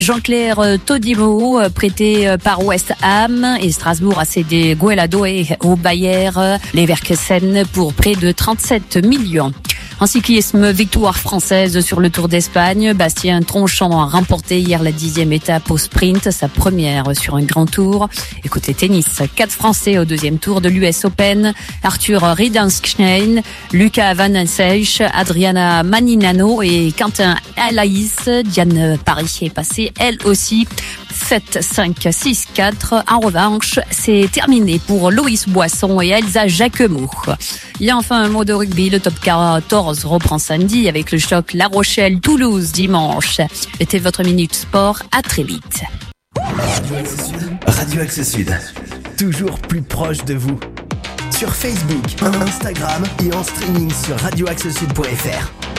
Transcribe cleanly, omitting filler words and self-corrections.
Jean-Claire Todibo, prêté par West Ham, et Strasbourg a cédé Gueuladoe au Bayer Leverkusen pour près de 37 millions. En cyclisme, victoire française sur le Tour d'Espagne. Bastien Tronchant a remporté hier la 10e étape au sprint, sa première sur un grand tour. Et côté tennis, 4 Français au deuxième tour de l'US Open. Arthur Riddenstein, Lucas Van Seych, Adriana Maninano et Quentin Alaïs. Diane Paris est passée elle aussi 7-5-6-4. En revanche, c'est terminé pour Loïs Boisson et Elsa Jacquemot. Il y a enfin un mot de rugby. Le top 14 reprend samedi avec le choc La Rochelle-Toulouse dimanche. C'était votre Minute Sport. À très vite. Radio Axe Sud. Toujours plus proche de vous. Sur Facebook, Instagram et en streaming sur radioaxesud.fr.